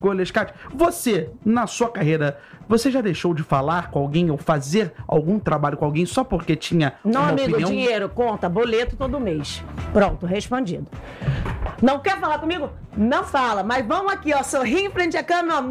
Golescate, você, na sua carreira, você já deixou de falar com alguém ou fazer algum trabalho com alguém só porque tinha Não, uma amigo, opinião? dinheiro, conta, boleto todo mês. Pronto, respondido. Não quer falar comigo? Não fala, mas vamos aqui, ó, sorrir em frente à câmera,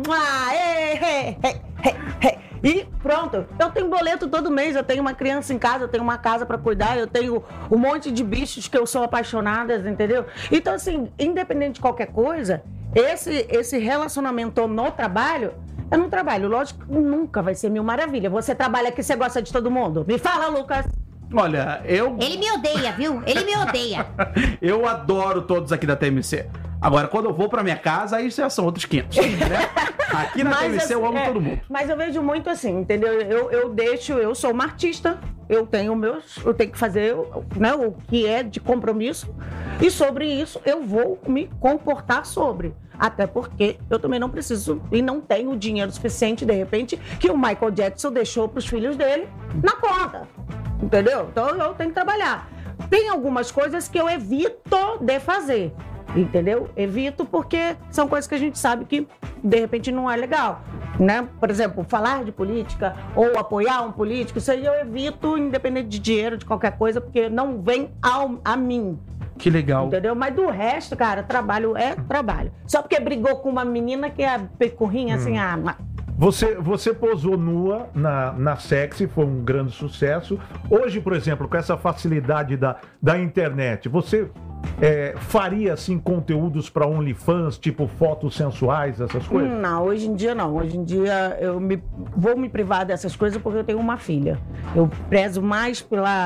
e pronto. Eu tenho boleto todo mês, eu tenho uma criança em casa, eu tenho uma casa pra cuidar, eu tenho um monte de bichos que eu sou apaixonada, entendeu? Então, assim, independente de qualquer coisa, esse relacionamento no trabalho, é no trabalho. Lógico que nunca vai ser mil maravilha. Você trabalha aqui, você gosta de todo mundo? Me fala, Lucas. Olha, Ele me odeia, viu? Ele me odeia. eu adoro todos aqui da TMC. Agora, quando eu vou pra minha casa, aí já são outros 500, né? Aqui na TMC eu amo todo mundo. Mas eu vejo muito assim, entendeu? Eu sou uma artista, eu tenho que fazer, né, o que é de compromisso, e sobre isso eu vou me comportar sobre. Até porque eu também não preciso e não tenho dinheiro suficiente, de repente, que o Michael Jackson deixou pros filhos dele na conta. Entendeu? Então eu tenho que trabalhar. Tem algumas coisas que eu evito de fazer. Entendeu? Evito porque são coisas que a gente sabe que de repente não é legal, né? Por exemplo, falar de política ou apoiar um político, isso aí eu evito, independente de dinheiro, de qualquer coisa, porque não vem a mim. Que legal. Entendeu? Mas do resto, cara, trabalho é trabalho. Só porque brigou com uma menina que é pecurrinha, assim, Você posou nua na Sexy, foi um grande sucesso. Hoje, por exemplo, com essa facilidade da internet, você faria, assim, conteúdos para OnlyFans, tipo fotos sensuais, essas coisas? Não, hoje em dia não. Hoje em dia vou me privar dessas coisas porque eu tenho uma filha. Eu prezo mais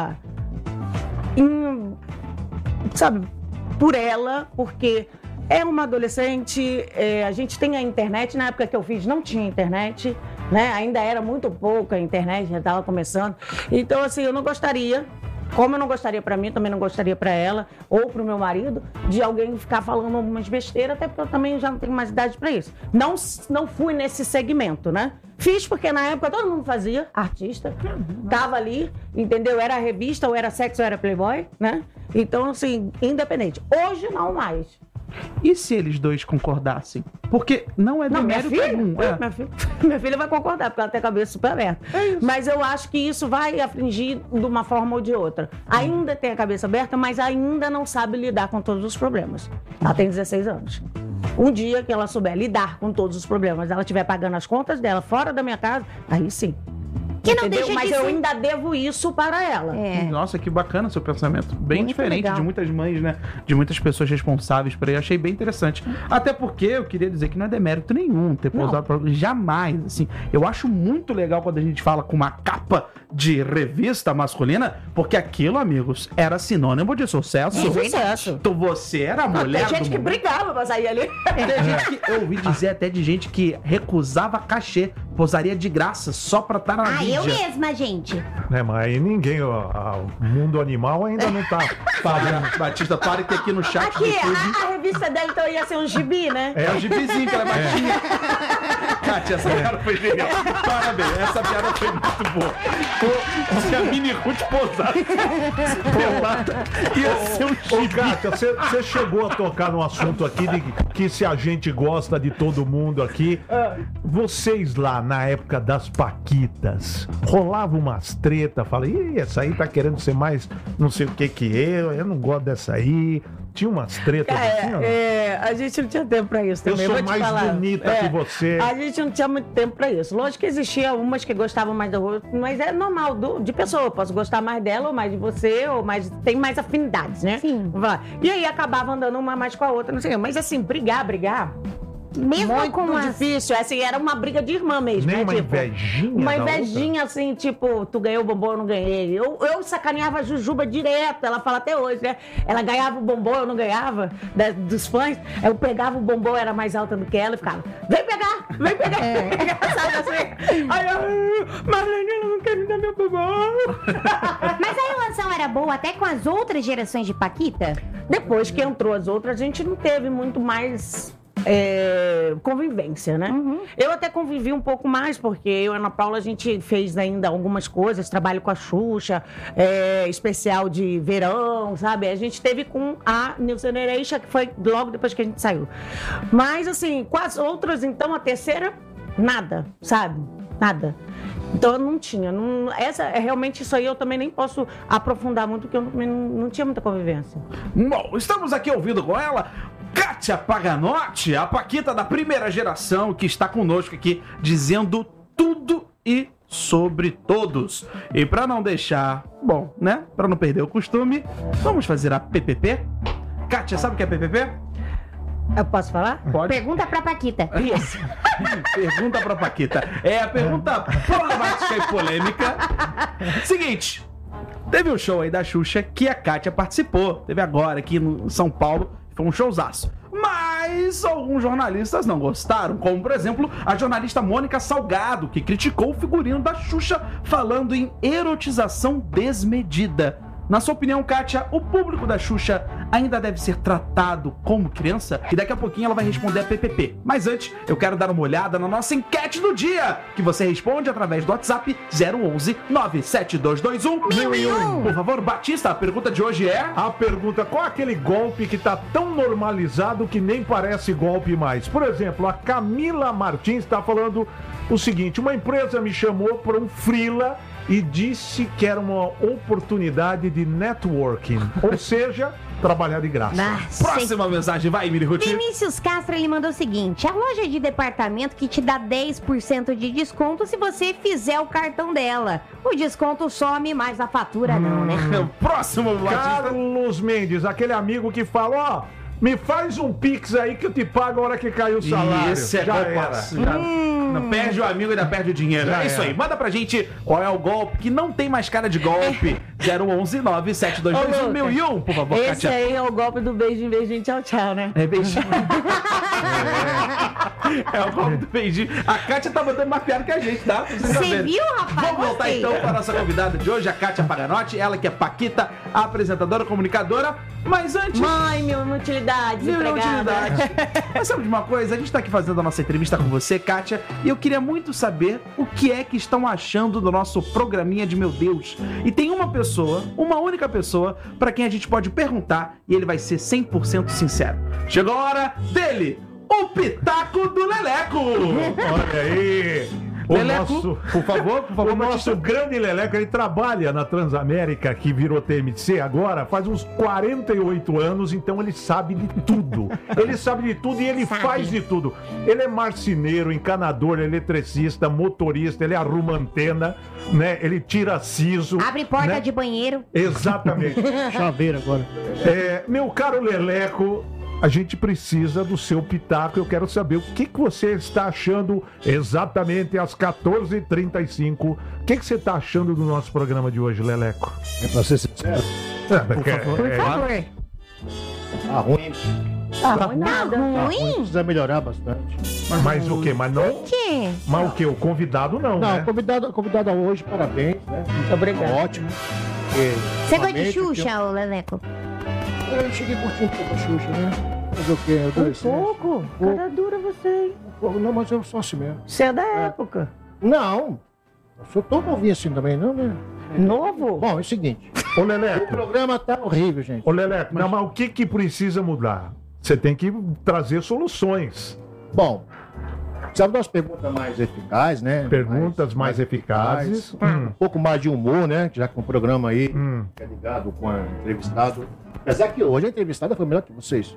por ela, porque é uma adolescente, a gente tem a internet, na época que eu fiz não tinha internet, né? Ainda era muito pouca a internet, já estava começando. Então, assim, eu não gostaria, como eu não gostaria pra mim, também não gostaria pra ela, ou pro meu marido, de alguém ficar falando algumas besteiras, até porque eu também já não tenho mais idade pra isso. Não fui nesse segmento, né? Fiz porque na época todo mundo fazia, artista, tava ali, entendeu? Era revista, ou era sexo, ou era Playboy, né? Então, assim, independente. Hoje não mais. E se eles dois concordassem? Porque não é demérito nenhum. Minha filha vai concordar, porque ela tem a cabeça super aberta. Mas eu acho que isso vai afligir de uma forma ou de outra. Ainda tem a cabeça aberta, mas ainda não sabe lidar com todos os problemas. Ela tem 16 anos. Um dia que ela souber lidar com todos os problemas, ela estiver pagando as contas dela fora da minha casa, aí sim. Que não deixa Mas eu ainda devo isso para ela. Nossa, que bacana seu pensamento. Bem Muito diferente legal. de muitas mães, né? De muitas pessoas responsáveis por aí. Achei bem interessante. Até porque eu queria dizer que não é demérito nenhum ter pousado pra... Jamais, assim. Eu acho muito legal quando a gente fala com uma capa de revista masculina, porque aquilo, amigos, era sinônimo de sucesso. Sucesso. Então você era a mulher Tem gente do que momento. brigava pra sair ali. Tem gente que, eu ouvi dizer até de gente que recusava cachê, posaria de graça só pra estar na mídia. Eu mesma, gente. Mas aí ninguém, o mundo animal ainda não tá fazendo. Batista, para que aqui no chat Aqui, do YouTube... a revista dela então ia ser um gibi, né? É o gibizinho que ela batia. Kátia, essa piada foi genial. Parabéns, essa piada foi muito boa. Se a Mini Ruth pousasse pelada, ia ser um Ô, gibi. Kátia, você chegou a tocar num assunto aqui de que se a gente gosta de todo mundo aqui. Vocês lá, na época das Paquitas, rolava umas treta, fala, ih, essa aí tá querendo ser mais não sei o que eu não gosto dessa aí. Tinha umas tretas assim, ó. A gente não tinha tempo pra isso Eu também. sou vou te mais falar. bonita que você. A gente não tinha muito tempo pra isso. Lógico que existia umas que gostavam mais da outra, mas é normal de pessoa. Eu posso gostar mais dela, ou mais de você, ou mais. Tem mais afinidades, né? Sim. E aí acabava andando uma mais com a outra, não sei. Mas assim, brigar. Mesmo Muito com as... difícil. Assim, era uma briga de irmã mesmo. Nem né? uma invejinha Uma da invejinha, assim, tipo, tu ganhou o bombom, eu não ganhei. Eu sacaneava a Jujuba direto, ela fala até hoje, né? Ela ganhava o bombom, eu não ganhava, dos fãs. Eu pegava o bombom, era mais alta do que ela e ficava, vem pegar! Sabe assim? Aí eu, Marlene, ela não quer me dar meu bombom. Mas a relação era boa até com as outras gerações de Paquita? Depois que entrou as outras, a gente não teve muito mais convivência, né? Eu até convivi um pouco mais, porque eu e a Ana Paula, a gente fez ainda algumas coisas, trabalho com a Xuxa, especial de verão, sabe? A gente teve com a New Generation, que foi logo depois que a gente saiu. Mas, assim, com as outras, então, a terceira, nada, sabe? Nada. Então eu não tinha. Realmente isso aí eu também nem posso aprofundar muito, porque eu não tinha muita convivência. Bom, estamos aqui ouvindo com ela Kátia Paganotti, a Paquita da primeira geração, que está conosco aqui dizendo tudo e sobre todos. E para não deixar, bom, né? Para não perder o costume, vamos fazer a PPP. Kátia, sabe o que é PPP? Eu posso falar? Pode. Pergunta pra Paquita. Isso. Pergunta pra Paquita. É a pergunta problemática e polêmica. Seguinte, teve um show aí da Xuxa que a Kátia participou. Teve agora aqui no São Paulo. Foi um showzaço. Mas alguns jornalistas não gostaram, como por exemplo a jornalista Mônica Salgado, que criticou o figurino da Xuxa falando em erotização desmedida. Na sua opinião, Kátia, o público da Xuxa ainda deve ser tratado como criança? E daqui a pouquinho ela vai responder a PPP. Mas antes, eu quero dar uma olhada na nossa enquete do dia, que você responde através do WhatsApp 011 97221 1001. Por favor, Batista, a pergunta de hoje é... A pergunta, qual é aquele golpe que tá tão normalizado que nem parece golpe mais? Por exemplo, a Camila Martins está falando o seguinte: uma empresa me chamou para um freela e disse que era uma oportunidade de networking, ou seja, trabalhar de graça. Próxima mensagem, vai, Miri Ruth. Vinícius Castro, ele mandou o seguinte: a loja de departamento que te dá 10% de desconto se você fizer o cartão dela. O desconto some, mas a fatura não, né? Próximo, Batista. Carlos Mendes, aquele amigo que fala, ó, me faz um pix aí que eu te pago a hora que caiu o salário. Esse é já golpe. era. Não perde o amigo e ainda perde o dinheiro. Já É isso era. aí. Manda pra gente qual é o golpe que não tem mais cara de golpe. 011 97221 1001, por favor, Esse Kátia. aí é o golpe do beijinho, beijinho, tchau, tchau, né? É beijinho. É o golpe do beijinho. A Kátia tá botando mais piada que a gente, tá? Pra vocês Você saberem. viu, rapaz? Vamos voltar Gostei. então para a nossa convidada de hoje, a Kátia Paganotti. Ela que é Paquita, a apresentadora, comunicadora. Mas antes... Mãe, mil inutilidades, Mil empregada. inutilidades. Mas sabe de uma coisa? A gente tá aqui fazendo a nossa entrevista com você, Kátia, e eu queria muito saber o que é que estão achando do nosso programinha de Meu Deus. E tem uma pessoa, uma única pessoa, pra quem a gente pode perguntar e ele vai ser 100% sincero. Chegou a hora dele, o Pitaco do Leleco. Olha aí. Leleco, por favor, O nosso grande Leleco, ele trabalha na Transamérica, que virou TMC agora, faz uns 48 anos, então ele sabe de tudo. Ele sabe de tudo e ele faz de tudo. Ele é marceneiro, encanador, eletricista, motorista, ele arruma antena, né? Ele tira siso. Abre porta né? de banheiro. Exatamente. Chaveiro agora. Meu caro Leleco, a gente precisa do seu pitaco. Eu quero saber o que você está achando exatamente às 14h35. O que você está achando do nosso programa de hoje, Leleco? É pra ser sincero, Por favor. tá ruim. Tá Tá ruim nada. ruim? Precisa melhorar bastante. Mas o quê? Mas não. O quê? Mas o quê? O convidado não, Não, né? convidada hoje, parabéns, né? Muito obrigada. Ótimo. Você gosta de Xuxa, ô Leleco? Eu cheguei a curtir um pouco a Xuxa, né? Fazer o quê? Adolescente. Pouco? Cara dura você, hein? Não, mas eu sou assim mesmo. Você é da época. Não. Eu sou tão novinho assim também, não, né? Novo? Bom, é o seguinte. Ô, O Leleco. programa tá horrível, gente. Ô, Leleco, não, mas o que precisa mudar? Você tem que trazer soluções. Bom, precisava de umas perguntas mais eficazes, né? Perguntas mais eficazes. Um pouco mais de humor, né? Já que um programa aí Hum. que é ligado com a entrevistado. Apesar que hoje a entrevistada foi melhor que vocês.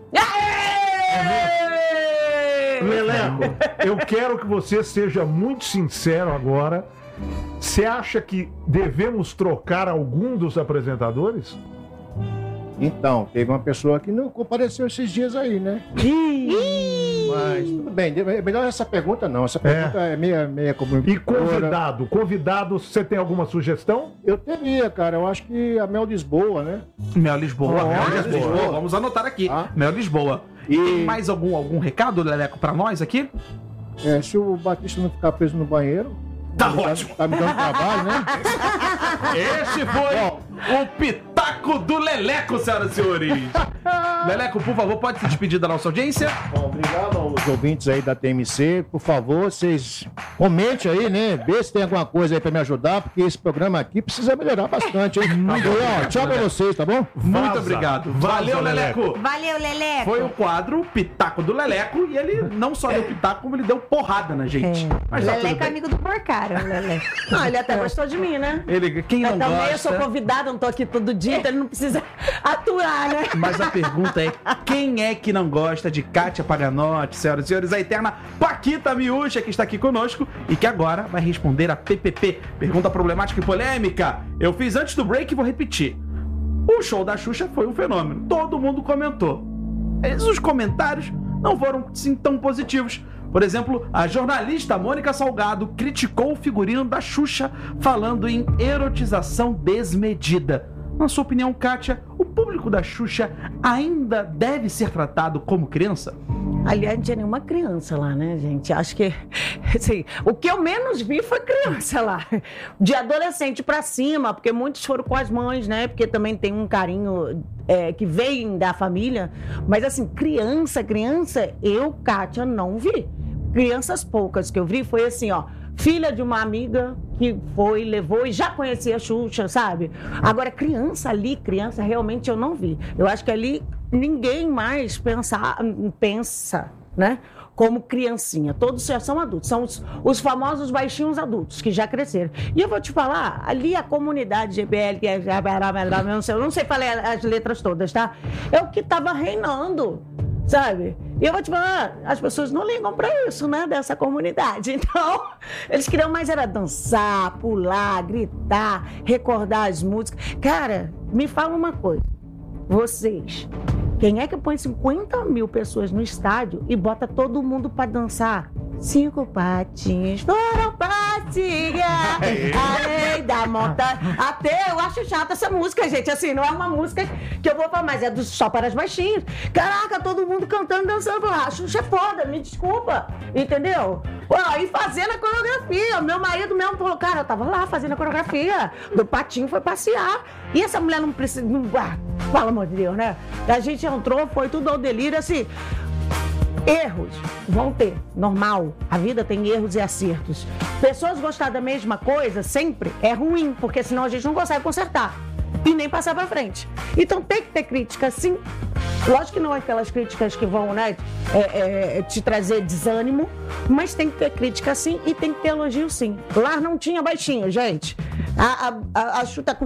Leleco, eu quero que você seja muito sincero agora. Você acha que devemos trocar algum dos apresentadores? Então, teve uma pessoa que não compareceu esses dias aí, né? Mas tudo bem, é melhor essa pergunta não. Essa pergunta é meia como. E convidado, você tem alguma sugestão? Eu teria, cara. Eu acho que a Mel Lisboa, né? Mel Lisboa, Oh, Mel Lisboa. Lisboa. Vamos anotar aqui. Ah. Mel Lisboa. E- Tem mais algum recado, Leleco, pra nós aqui? Se o Batista não ficar preso no banheiro. Tá ele ótimo. Tá me dando trabalho, né? Esse foi o Pitaco do Leleco, senhoras e senhores. Leleco, por favor, pode se despedir da nossa audiência. Bom, obrigado aos ouvintes aí da TMC. Por favor, vocês comentem aí, né? Vê se tem alguma coisa aí pra me ajudar, porque esse programa aqui precisa melhorar bastante, hein? Tchau pra vocês, tá bom? Muito obrigado. Valeu, Leleco. Valeu, Leleco. Foi o quadro Pitaco do Leleco e ele não só deu pitaco, como ele deu porrada na gente. Mas tá tudo Leleco é bem. amigo do Porcara, Leleco. Não, ele até gostou de mim, né? Quem não Também eu gosta... sou convidada, não tô aqui todo dia, então ele não precisa aturar, né? Mas a pergunta é, quem é que não gosta de Kátia Paganotti, senhoras e senhores, a eterna Paquita Miúcha, que está aqui conosco e que agora vai responder a PPP, pergunta problemática e polêmica. Eu fiz antes do break e vou repetir. O show da Xuxa foi um fenômeno, todo mundo comentou. Mas os comentários não foram, sim, tão positivos. Por exemplo, a jornalista Mônica Salgado criticou o figurino da Xuxa, falando em erotização desmedida. Na sua opinião, Kátia, o público da Xuxa ainda deve ser tratado como criança? Aliás, não tinha nenhuma criança lá, né, gente? Acho que, assim, o que eu menos vi foi criança lá. De adolescente pra cima, porque muitos foram com as mães, né? Porque também tem um carinho que vem da família. Mas, assim, criança, eu, Kátia, não vi. Crianças poucas que eu vi foi assim, ó. Filha de uma amiga que foi, levou e já conhecia a Xuxa, sabe? Agora, criança, realmente eu não vi. Eu acho que ali ninguém mais pensa, né? Como criancinha. Todos já são adultos. São os famosos baixinhos adultos, que já cresceram. E eu vou te falar, ali a comunidade GBL, que é... eu não sei falar as letras todas, tá? É o que tava reinando. Sabe? E eu vou te falar, as pessoas não ligam pra isso, né? Dessa comunidade. Então, eles queriam mais era dançar, pular, gritar, recordar as músicas. Cara, me fala uma coisa. Vocês, quem é que põe 50 mil pessoas no estádio e bota todo mundo pra dançar? 5 patinhos foram passear além da montanha. Até eu acho chata essa música, gente. Assim, não é uma música que eu vou falar, mas é só para as baixinhas. Caraca, todo mundo cantando e dançando. A Xuxa é foda, me desculpa. Entendeu? E fazendo a coreografia. Meu marido mesmo falou, cara, eu tava lá fazendo a coreografia. Do patinho foi passear. E essa mulher não precisa... Fala, amor de Deus, né? A gente entrou, foi tudo ao delírio, assim... Erros vão ter, normal. A vida tem erros e acertos. Pessoas gostar da mesma coisa sempre é ruim, porque senão a gente não consegue consertar e nem passar pra frente. Então tem que ter crítica, sim. Lógico que não é aquelas críticas que vão, né, te trazer desânimo, mas tem que ter crítica, sim, e tem que ter elogio, sim. Lá não tinha baixinho, gente. A Xuxa tá com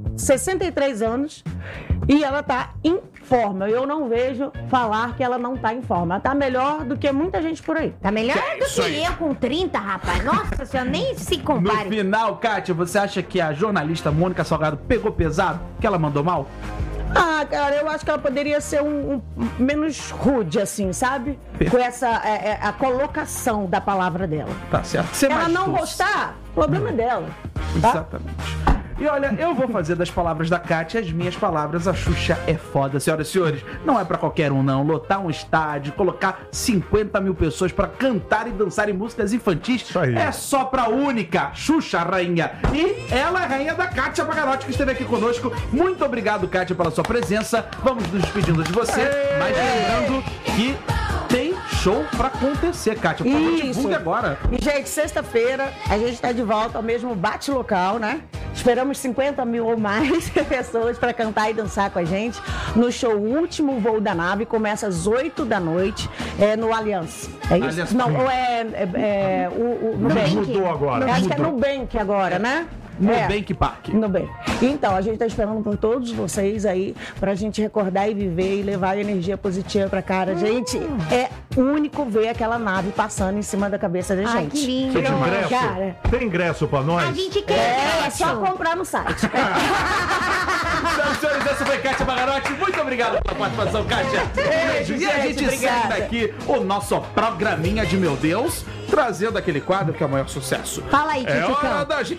63 anos e ela tá em forma. Eu não vejo falar que ela não tá em forma. Ela tá melhor do que muita gente por aí. Tá melhor do que eu com 30, rapaz. Nossa senhora, nem se No compare. final, Kátia, você acha que a jornalista Mônica Salgado pegou pesado? Que ela mandou mal? Cara, eu acho que ela poderia ser menos rude, assim, sabe? Com essa a colocação da palavra dela. Tá certo. Ser Se ela mais não doce. gostar, o problema é dela. Tá? Exatamente. E olha, eu vou fazer das palavras da Kátia as minhas palavras. A Xuxa é foda, senhoras e senhores. Não é pra qualquer um, não. Lotar um estádio, colocar 50 mil pessoas pra cantar e dançar em músicas infantis Isso aí. é só pra única Xuxa Rainha. E ela é a rainha da Kátia Paganotti, que esteve aqui conosco. Muito obrigado, Kátia, pela sua presença. Vamos nos despedindo de você. Mas lembrando que tem show pra acontecer, Kátia. Por favor, Isso. divulgue agora. E, gente, sexta-feira a gente tá de volta ao mesmo bate-local, né? Esperamos 50 mil ou mais pessoas para cantar e dançar com a gente no show Último Voo da Nave. Começa às 8 da noite no Allianz. É isso? Allianz Não, Parque. ou o Nubank. Mudou agora. Acho que é Mudou. Nubank agora, né? Nubank Park. Nubank. Então, a gente tá esperando por todos vocês aí pra gente recordar e viver e levar energia positiva pra cara. Gente, é único ver aquela nave passando em cima da cabeça da gente. Ai, que lindo. Tem ingresso? Cara. Tem ingresso pra nós? A gente quer É ingresso. só comprar no site. Senhoras e senhores, essa foi Kátia Paganotti. Muito obrigado pela participação, Kátia. Beijos. E a gente obrigada. segue daqui o nosso programinha de meu Deus, trazendo aquele quadro que é o maior sucesso. Fala aí, É hora Tchutchucão. da gente.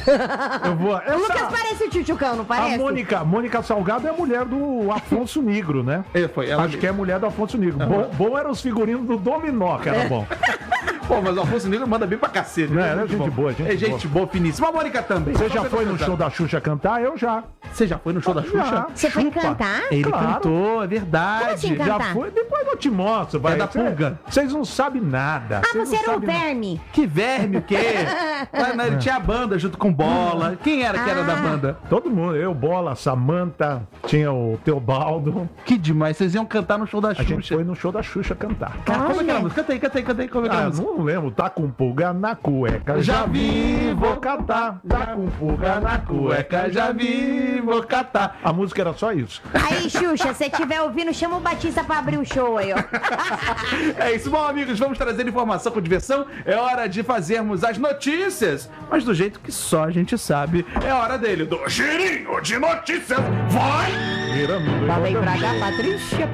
Eu vou. O Lucas parece o Tchutchucão, não A parece? Mônica Salgado é a mulher do Afonso Negro, né? Foi ela Acho que é a mulher do Afonso Negro. Bom eram os figurinos do Dominó, que era bom. Pô, mas o Afonso Negro manda bem pra cacete. Não, né? é Muito gente bom. boa, gente É gente boa, finíssima. A Mônica também. Você Só já pra foi no apresentar. show da Xuxa cantar? Eu já. Você já foi no show da Xuxa? Você foi Chupa. cantar? Ele Claro. cantou, é verdade. Como assim, Já cantar? foi, depois eu te mostro. Vai. da pulga. Vocês não sabem nada. Ah, Vocês você não era o sabem nada. verme. Que verme, o quê? Ele tinha a banda junto com Bola. Quem era que era da banda? Todo mundo, eu, Bola, Samanta, tinha o Teobaldo. Que demais, vocês iam cantar no show da A gente Xuxa. foi no show da Xuxa cantar. Cara, como é que era a Olha. música? Cantei. Como é que era a Ah, música? não lembro, tá com pulga na cueca. Já vi, vou catar. Tá com pulga na cueca, já vi, vou catar. A música era só isso. Aí, Xuxa, se estiver ouvindo, chama o Batista pra abrir o show aí, ó. É isso, bom, amigos, vamos trazer informação com diversão. É hora de fazermos as notícias, mas do jeito que só a gente sabe. É hora dele, do girinho de notícias. Vai! Falei pra cá, Patrícia.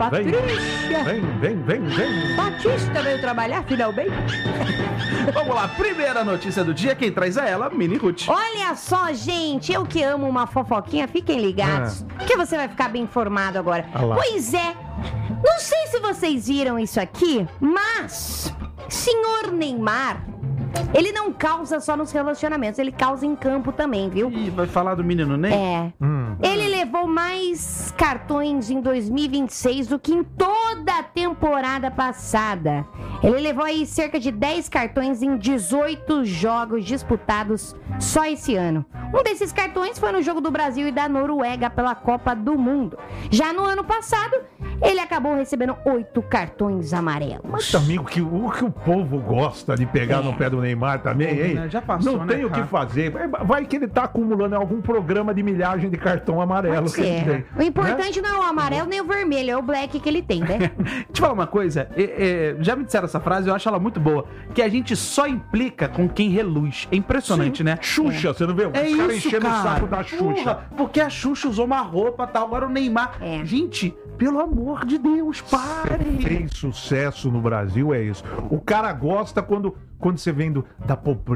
Vem. Batista veio trabalhar finalmente. Vamos lá, primeira notícia do dia, quem traz é ela, Mini Ruth. Olha só, gente, eu que amo uma fofoquinha, fiquem ligados, que você vai ficar bem informado agora. Ah lá. Pois é, não sei se vocês viram isso aqui, mas senhor Neymar, ele não causa só nos relacionamentos, ele causa em campo também, viu? Ih, vai falar do menino Ney? É. Ele levou mais cartões em 2026 do que em toda a temporada passada. Ele levou aí cerca de 10 cartões em 18 jogos disputados só esse ano. Um desses cartões foi no jogo do Brasil e da Noruega pela Copa do Mundo. Já no ano passado, ele acabou recebendo 8 cartões amarelos. Mas, amigo, que o povo gosta de pegar no pé do Neymar também, hein? Né? Já passou, não né, tem o que cara? fazer. Vai que ele tá acumulando algum programa de milhagem de cartão amarelo que ele É. tem. O importante não é o amarelo nem o vermelho, é o black que ele tem, né? Deixa eu falar uma coisa, já me disseram essa frase, eu acho ela muito boa, que a gente só implica com quem reluz. É impressionante, né? Xuxa, você não vê? Os É caras isso, enchendo cara. o saco da Xuxa. Porra, porque a Xuxa usou uma roupa tal, agora o Neymar. É. Gente, pelo amor de Deus, pare. Fez sucesso no Brasil, é isso. O cara gosta quando você vem da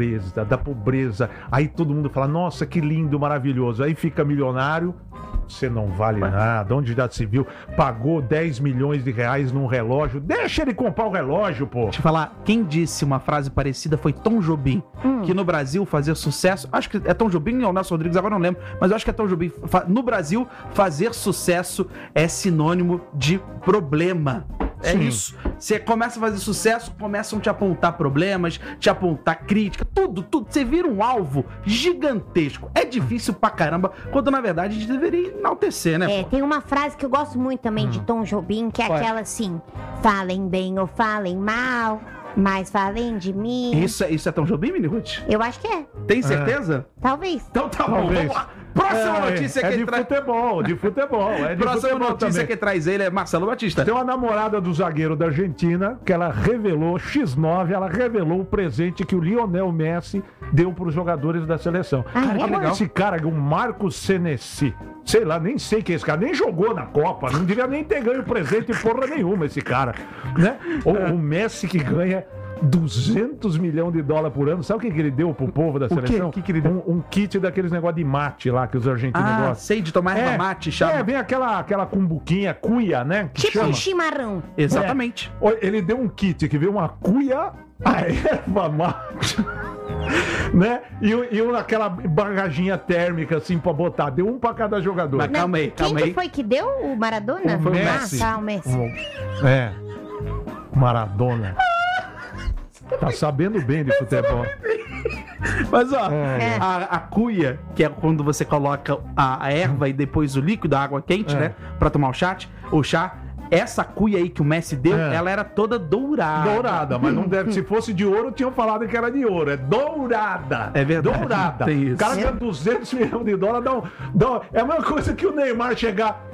pobreza, aí todo mundo fala, nossa, que lindo, maravilhoso. Aí fica milionário, você não vale nada. Onde já se viu? Pagou 10 milhões de reais num relógio. Deixa ele comprar o relógio, pô. Deixa eu falar, quem disse uma frase parecida foi Tom Jobim, que no Brasil fazer sucesso, acho que é Tom Jobim ou Nelson Rodrigues, agora não lembro, mas eu acho que é Tom Jobim. No Brasil, fazer sucesso é sinônimo de problema. É Sim. isso. Você começa a fazer sucesso, começam a te apontar problemas, te apontar crítica, tudo. Você vira um alvo gigantesco. É difícil pra caramba, quando na verdade a gente deveria enaltecer, né? É, pô? tem uma frase que eu gosto muito também de Tom Jobim, que é Qual é? aquela assim: falem bem ou falem mal, mas falem de mim. Isso é Tom Jobim, Mini Ruth? Eu acho que é. Tem certeza? Talvez. Então tá bom, Talvez. vamos lá. Próxima notícia é que de traz. futebol, de futebol. É de Próxima futebol notícia também. que traz ele é Marcelo Batista. Tem uma namorada do zagueiro da Argentina que ela revelou, X9, ela revelou o presente que o Lionel Messi deu para os jogadores da seleção. Ah, é? Agora legal. esse cara, o Marcos Senesi, sei lá, nem sei quem é esse cara, nem jogou na Copa, não devia nem ter ganho presente porra nenhuma esse cara, né? O Messi que ganha 200 milhões de dólares por ano, sabe o que ele deu pro povo da quê? seleção? O que ele deu? Um kit daqueles negócios de mate lá que os argentinos gostam. Sei de tomar erva mate, chama. vem aquela cumbuquinha, cuia, né? Que Tipo chama. um chimarrão. Exatamente. Ele deu um kit que veio uma cuia, a erva mate, né? E aquela bagaginha térmica assim pra botar. Deu um pra cada jogador. Mas calma aí, Quem calma que aí. foi que deu? O Maradona? Foi o Ah, Messi. tá, o Messi. É. Maradona. Tá sabendo bem de futebol. Mas ó, É. a cuia, que é quando você coloca a erva e depois o líquido, a água quente, né? Pra tomar o chá. Essa cuia aí que o Messi deu, ela era toda dourada. Dourada, mas não deve. Se fosse de ouro, tinham falado que era de ouro. É dourada. É verdade, Dourada. tem isso. O cara ganha 200 milhões de dólares. É a mesma coisa que o Neymar chegar.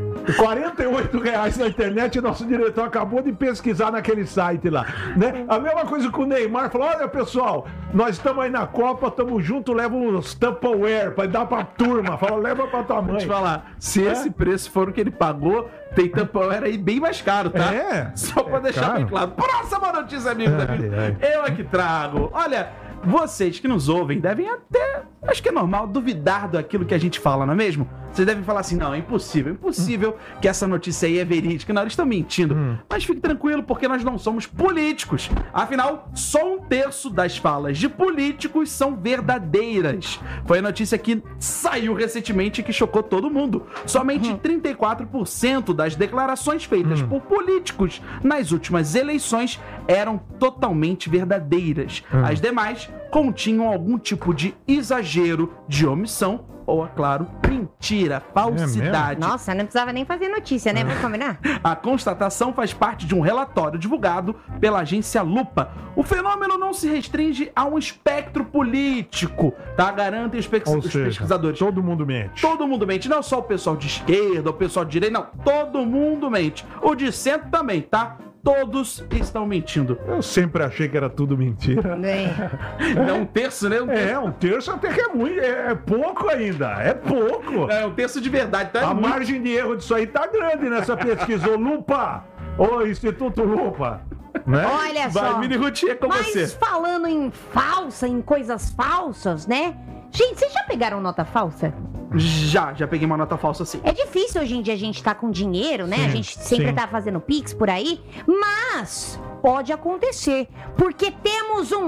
R$48 na internet, nosso diretor acabou de pesquisar naquele site lá, né? A mesma coisa que o Neymar falou: olha pessoal, nós estamos aí na Copa, estamos juntos, leva uns Tupperware pra dar pra turma, fala, leva pra tua Vou mãe. te falar, se esse preço for o que ele pagou, tem Tupperware aí bem mais caro, tá? É. Só pra deixar bem claro. Próxima notícia, amigos. Eu é que trago. Olha, vocês que nos ouvem devem até, acho que é normal, duvidar daquilo que a gente fala, não é mesmo? Vocês devem falar assim, não, é impossível que essa notícia aí é verídica. Não, eles estão mentindo. Mas fique tranquilo, porque nós não somos políticos. Afinal, só 1/3 das falas de políticos são verdadeiras. Foi a notícia que saiu recentemente e que chocou todo mundo. Somente 34% das declarações feitas por políticos nas últimas eleições eram totalmente verdadeiras. As demais continham algum tipo de exagero, de omissão ou, é claro, mentira, falsidade. Nossa, não precisava nem fazer notícia, né? Vamos combinar? A constatação faz parte de um relatório divulgado pela agência Lupa. O fenômeno não se restringe a um espectro político, tá? Garantem os pesquisadores. Todo mundo mente. Todo mundo mente, não só o pessoal de esquerda, o pessoal de direita, não. Todo mundo mente. O de centro também, tá? Todos estão mentindo. Eu sempre achei que era tudo mentira. Não, 1/3, né? 1/3 até que é muito. É pouco ainda. É pouco. É 1/3 de verdade, tá? A margem de erro disso aí tá grande nessa pesquisa. Ô, Lupa! Ô, Instituto Lupa! Né? Olha Vai, só. Mini Ruth, é com Mas você. falando em coisas falsas, né? Gente, vocês já pegaram nota falsa? Já peguei uma nota falsa assim. É difícil hoje em dia a gente tá com dinheiro, né? Sim, A gente sempre sim. tá fazendo Pix por aí, mas pode acontecer, porque temos um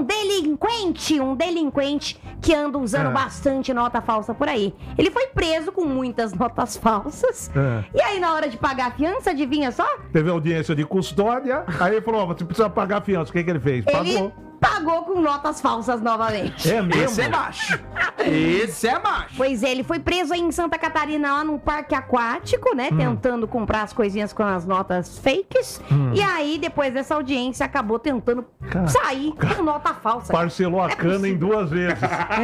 delinquente que anda usando bastante nota falsa por aí. Ele foi preso com muitas notas falsas, e aí na hora de pagar a fiança, adivinha só? Teve audiência de custódia, aí ele falou, ó, você precisa pagar a fiança. O que ele fez? Pagou. Ele pagou com notas falsas novamente. É mesmo? Esse é macho. Esse é macho. Pois é, ele foi preso aí em Santa Catarina, lá num parque aquático, né? Tentando comprar as coisinhas com as notas fakes. E aí, depois dessa audiência, acabou tentando sair com nota falsa. Parcelou a cana em 2 vezes.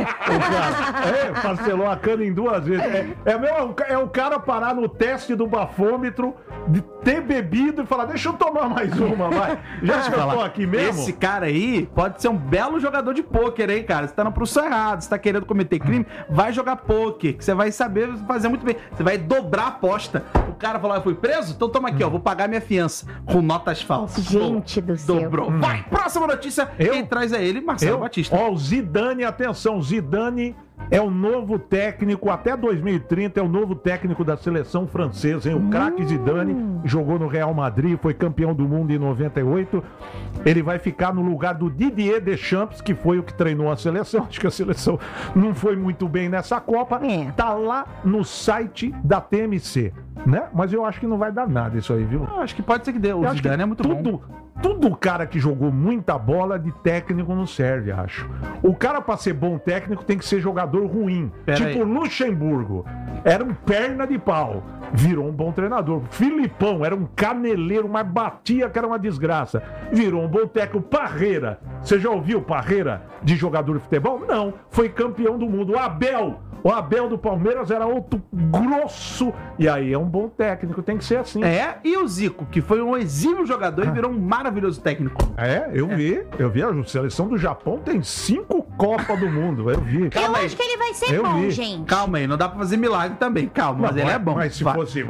Parcelou a cana em 2 vezes. É o cara parar no teste do bafômetro, de ter bebido e falar, deixa eu tomar mais uma, vai. Já que eu tô aqui mesmo. Esse cara aí pode ser um belo jogador de pôquer, hein, cara? Você tá na profissão errada, você tá querendo cometer crime, vai jogar pôquer, que você vai saber fazer muito bem. Você vai dobrar a aposta. O cara falou, eu fui preso? Então toma aqui, ó, vou pagar minha fiança com notas falsas. Gente do céu. Dobrou. Vai, próxima notícia. Quem traz é ele, Marcelo Batista. Ó, o Zidane, atenção, Zidane é o novo técnico, até 2030 é o novo técnico da seleção francesa, hein? O craque Zidane jogou no Real Madrid, foi campeão do mundo em 98. Ele vai ficar no lugar do Didier Deschamps, que foi o que treinou a seleção. Acho que a seleção não foi muito bem nessa Copa. Tá lá no site da TMC, né? Mas eu acho que não vai dar nada isso aí, viu? Eu acho que pode ser que dê. O Eu acho Zidane que é muito bom. Tudo cara que jogou muita bola de técnico não serve, acho. O cara pra ser bom técnico tem que ser jogador ruim. Pera tipo aí. Luxemburgo. Era um perna de pau. Virou um bom treinador. Filipão era um caneleiro, mas batia que era uma desgraça. Virou um bom técnico. Parreira. Você já ouviu Parreira de jogador de futebol? Não. Foi campeão do mundo. O Abel do Palmeiras era outro grosso. E aí é um bom técnico, tem que ser assim. E o Zico, que foi um exímio jogador e virou um maravilhoso técnico. Eu vi. A seleção do Japão tem 5 Copas do Mundo. Eu vi. Eu acho que ele vai ser bom, vi. gente. Calma aí, não dá pra fazer milagre também. Calma, mas ele é bom. Mas se Vai. fosse.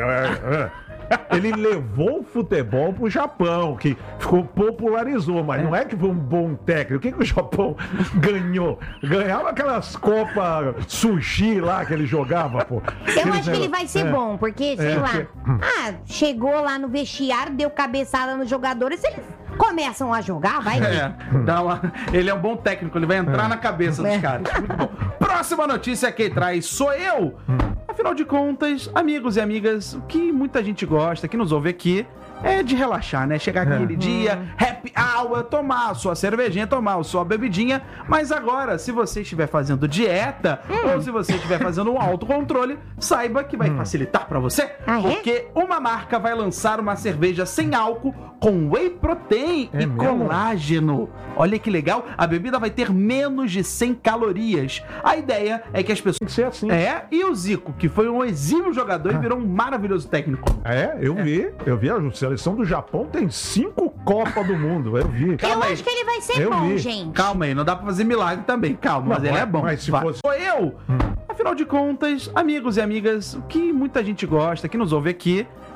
Ele levou o futebol pro Japão, que popularizou, mas não é que foi um bom técnico. O que o Japão ganhou? Ganhava aquelas Copas Sushi lá que ele jogava, pô. Eu acho que ele vai ser bom, porque, sei lá, chegou lá no vestiário, deu cabeçada nos jogadores, eles começam a jogar, vai. Ele é um bom técnico, ele vai entrar na cabeça dos caras. Muito bom. Próxima notícia, quem traz sou eu. Afinal de contas, amigos e amigas, o que muita gente gosta, que nos ouve aqui, é de relaxar, né? Chegar aquele dia, happy hour, tomar a sua cervejinha, tomar a sua bebidinha. Mas agora, se você estiver fazendo dieta, ou se você estiver fazendo um autocontrole, saiba que vai facilitar pra você. Porque uma marca vai lançar uma cerveja sem álcool com whey protein e colágeno. Olha que legal, a bebida vai ter menos de 100 calorias. A ideia é que as pessoas... Tem que ser assim. E o Zico, que foi um exímio jogador e virou um maravilhoso técnico. Eu vi. A seleção do Japão tem 5 Copas do Mundo. Eu vi. Eu acho que ele vai ser bom, gente. Calma aí, não dá pra fazer milagre também. Calma, mas ele é bom. Mas se fosse... Sou eu! Afinal de contas, amigos e amigas, o que muita gente gosta, que nos ouve aqui,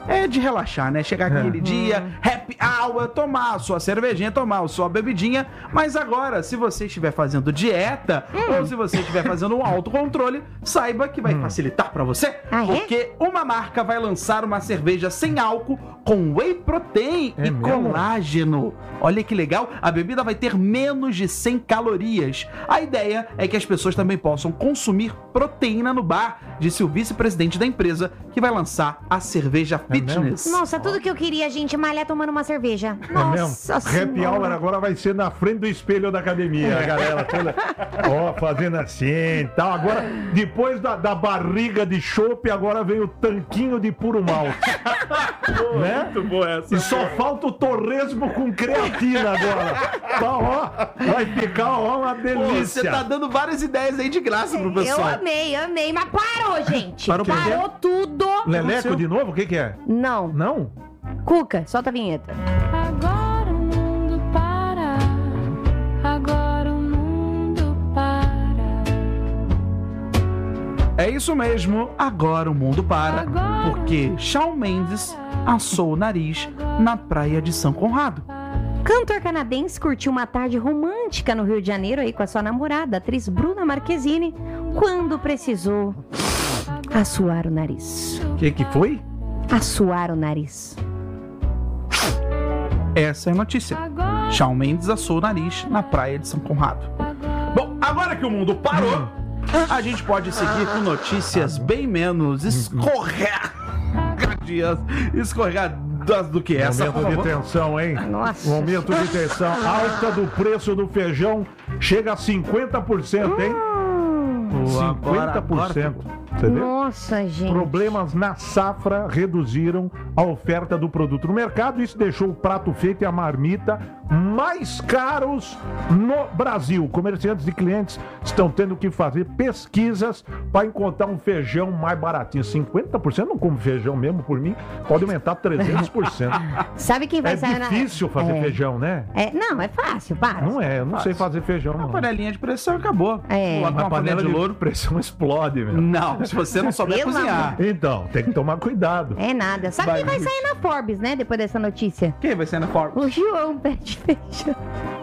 é de relaxar, né? Chegar aquele dia, happy hour, tomar a sua cervejinha, tomar a sua bebidinha. Mas agora, se você estiver fazendo dieta ou se você estiver fazendo um autocontrole, saiba que vai facilitar pra você. Ah, é? Porque uma marca vai lançar uma cerveja sem álcool com whey protein e mesmo? colágeno. Olha que legal, a bebida vai ter menos de 100 calorias. A ideia é que as pessoas também possam consumir proteína no bar, disse o vice-presidente da empresa, que vai lançar a cerveja fitness. Nossa, tudo que eu queria, gente, malhar tomando uma cerveja. Nossa Happy Hour Senhora. agora vai ser na frente do espelho da academia, a galera toda, fazendo assim e tal. Agora, depois da barriga de chope, agora vem o tanquinho de puro malte. Né? Muito boa essa. E só falta o torresmo com creatina agora. Tá, vai ficar uma Pô, delícia. você tá dando várias ideias aí de graça pro Eu pessoal. amei. Mas parou, gente. Parou por quê? Parou tudo. Leleco de novo? O que é? Não. Não? Cuca, solta a vinheta. Agora o mundo para. Agora o mundo para. É isso mesmo, agora o mundo para, porque Shawn Mendes assou o nariz na praia de São Conrado. Cantor canadense curtiu uma tarde romântica no Rio de Janeiro aí com a sua namorada, a atriz Bruna Marquezine, quando precisou assoar o nariz. O que foi? Assoar o nariz. Essa é a notícia. Shawn Mendes assou o nariz na praia de São Conrado. Bom, agora que o mundo parou, a gente pode seguir com notícias bem menos escorregadas do que essa. por Momento de favor. tensão, hein? Nossa. Momento de tensão. Alta do preço do feijão chega a 50%, hein? Agora 50%. Você vê? Nossa, gente. Problemas na safra reduziram a oferta do produto no mercado. Isso deixou o prato feito e a marmita mais caros no Brasil. Comerciantes e clientes estão tendo que fazer pesquisas para encontrar um feijão mais baratinho. 50%? Não como feijão mesmo, por mim. Pode aumentar 300%. Sabe quem vai É sair difícil fazer feijão, né? Não, é fácil, para. Não é, eu não sei fazer feijão, Uma não. panelinha de pressão acabou. É. Coloca Uma uma panela de louro. pressão explode, meu. Não, se você não souber Pelo cozinhar. Então, tem que tomar cuidado. É nada. Sabe quem vai sair na Forbes, né? Depois dessa notícia? Quem vai ser na Forbes? O João Pé de Feijão.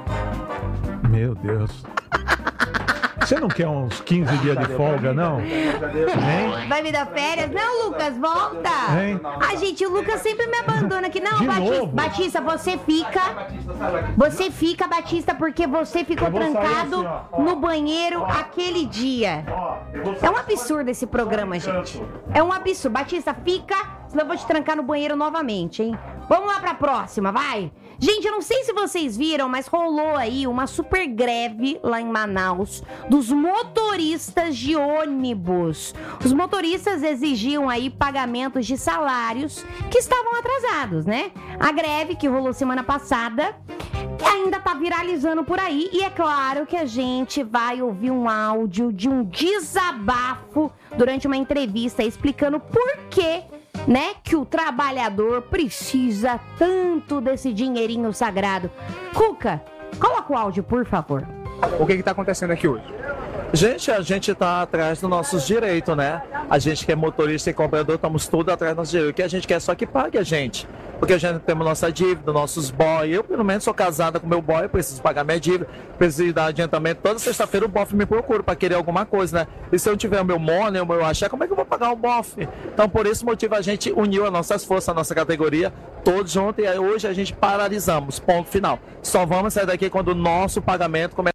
Meu Deus. Você não quer uns 15 dias de folga, não? Hein? Vai me dar férias? Não, Lucas, volta! Hein? Ah, gente, o Lucas sempre me abandona aqui. Não, De Batista, novo? Batista, você fica. Você fica, Batista, porque você ficou Eu vou sair trancado assim, ó. no banheiro aquele dia. É um absurdo esse programa, gente. É um absurdo. Batista, fica, senão eu vou te trancar no banheiro novamente, hein? Vamos lá pra próxima, vai! Gente, eu não sei se vocês viram, mas rolou aí uma super greve lá em Manaus dos motoristas de ônibus. Os motoristas exigiam aí pagamentos de salários que estavam atrasados, né? A greve que rolou semana passada ainda tá viralizando por aí e é claro que a gente vai ouvir um áudio de um desabafo durante uma entrevista explicando por que, né, que o trabalhador precisa tanto desse dinheirinho sagrado. Cuca, coloca o áudio, por favor. O que está acontecendo aqui hoje? Gente, a gente está atrás dos nossos direitos, né? A gente que é motorista e cobrador, estamos todos atrás dos nossos direitos. O que a gente quer é só que pague a gente. Porque a gente temos nossa dívida, nossos boy. Eu, pelo menos, sou casada com meu boy, preciso pagar minha dívida, preciso dar adiantamento. Toda sexta-feira o bofe me procura para querer alguma coisa, né? E se eu tiver o meu money, o meu axé, como é que eu vou pagar o bofe? Então, por esse motivo, a gente uniu as nossas forças, a nossa categoria, todos juntos, e aí, hoje a gente paralisamos, ponto final. Só vamos sair daqui quando o nosso pagamento começar.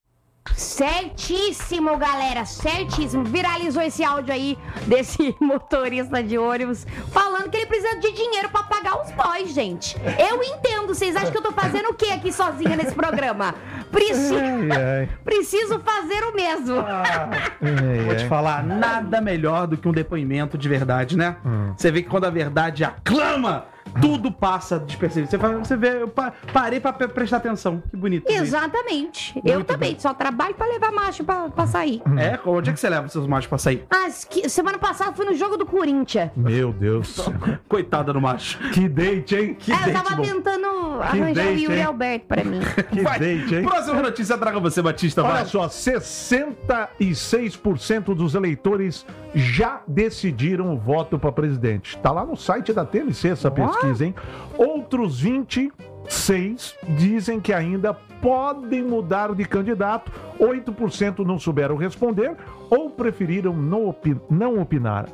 Certíssimo, galera, certíssimo. Viralizou esse áudio aí desse motorista de ônibus falando que ele precisa de dinheiro pra pagar os boys, gente. Eu entendo, vocês acham que eu tô fazendo o que aqui sozinha nesse programa? Preciso fazer o mesmo. Vou te falar, nada melhor do que um depoimento de verdade, né? Você vê que quando a verdade aclama, tudo passa despercebido. Você vê, eu parei pra prestar atenção. Que bonito. isso. Exatamente. Eu também, só trabalho pra levar macho pra sair. É? Onde é que você leva os seus machos pra sair? Semana passada fui no jogo do Corinthians. Meu Deus. Coitada do macho. Que date, hein? Que Eu date tava bom. tentando arranjar o date, Yuri hein? Alberto pra mim. Que Vai. date, hein? Próxima notícia traga você, Batista. Olha Vai. só, 66% dos eleitores já decidiram o voto para presidente. Tá lá no site da TMC essa pesquisa, hein? Outros 26 dizem que ainda podem mudar de candidato. 8% não souberam responder ou preferiram não opinar.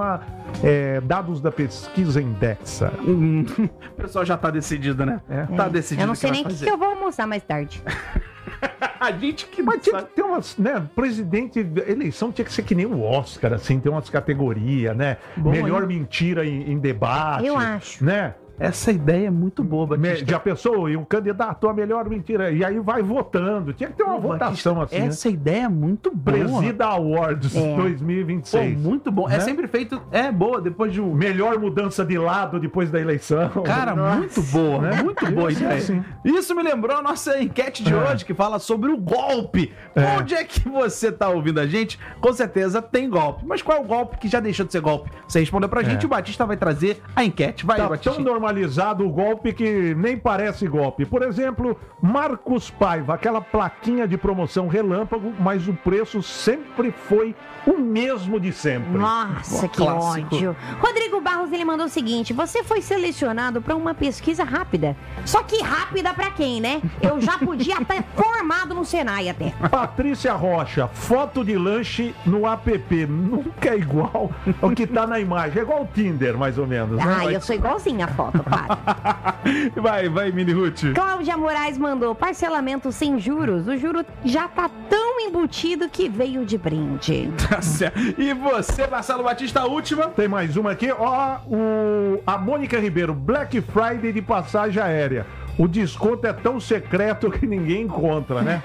Dados da pesquisa Indexa. O pessoal já tá decidido, né? Tá decidido. Eu não sei o nem que o vai que eu vou almoçar mais tarde. A gente que Mas não tinha sabe. que ter umas, né? Presidente, eleição tinha que ser que nem o Oscar, assim, tem umas categorias, né? Bom, Melhor hein? mentira em debate. Eu acho. Né? Essa ideia é muito boa, Batista. Já pensou? E o candidato a melhor mentira. E aí vai votando. Tinha que ter uma Pô, votação Batista, assim. Essa ideia é muito boa. Presida Awards É. 2026. Pô, muito bom. Né? É sempre feito. É boa, depois de um. Melhor mudança de lado depois da eleição. Cara, muito boa, Né? muito boa a Isso, ideia. sim. Isso me lembrou a nossa enquete de hoje, que fala sobre o golpe. Onde é que você tá ouvindo a gente? Com certeza tem golpe. Mas qual é o golpe que já deixou de ser golpe? Você respondeu pra gente, o Batista vai trazer a enquete. Vai, Tá Batista. tão normalizado o golpe que nem parece golpe. Por exemplo, Marcos Paiva, aquela plaquinha de promoção relâmpago, mas o preço sempre foi o mesmo de sempre. Nossa, que Clássico. ódio. Rodrigo Barros, ele mandou o seguinte: você foi selecionado pra uma pesquisa rápida. Só que rápida pra quem, né? Eu já podia estar formado no Senai até. Patrícia Rocha, foto de lanche no app. Nunca é igual ao que tá na imagem. É igual o Tinder, mais ou menos. Né? Ah, eu sou igualzinha a foto, para. Vai, Mini Ruth. Cláudia Moraes mandou parcelamento sem juros. O juro já tá tão embutido que veio de brinde. Tá certo. E você, Marcelo Batista, a última? Tem mais uma aqui. Ó, a Mônica Ribeiro, Black Friday de passagem aérea. O desconto é tão secreto que ninguém encontra, né?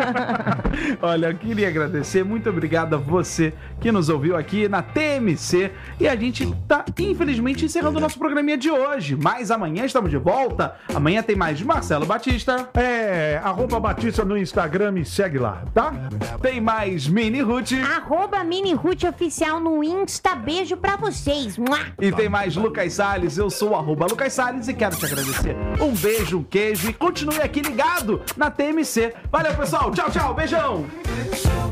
Olha, eu queria agradecer, muito obrigado a você que nos ouviu aqui na TMC. E a gente tá, infelizmente, encerrando o nosso programinha de hoje. Mas amanhã estamos de volta. Amanhã tem mais de Marcelo Batista. @Batista no Instagram, me segue lá, tá? Tem mais Mini Ruth. @Mini Ruth Oficial no Insta. Beijo pra vocês. Mua! E tem mais Lucas Salles. Eu sou o @Lucas Salles e quero te agradecer. Um beijo, um queijo e continue aqui ligado na TMC. Valeu, pessoal. Tchau, tchau. Beijão.